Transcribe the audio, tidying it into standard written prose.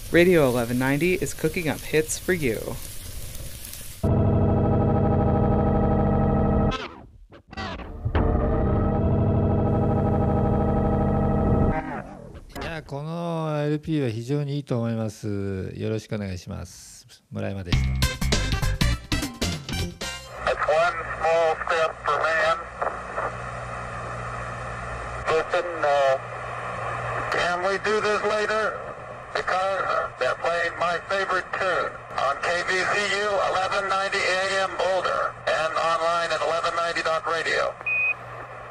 Radio 1190 is cooking up hits for you. いや、この LP は非常にいいと思います。よろしくお願いします。村山でした。 That's one small step for man. Listen, can we do this later? Because they're playing my favorite tune on KBCU 1190 AM.